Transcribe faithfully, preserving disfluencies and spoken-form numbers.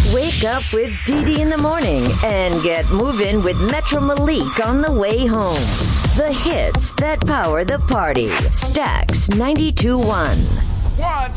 Wake up with Dee Dee in the morning and get moving with Metro Malik on the way home. The hits that power the party. Stax ninety-two point one. One,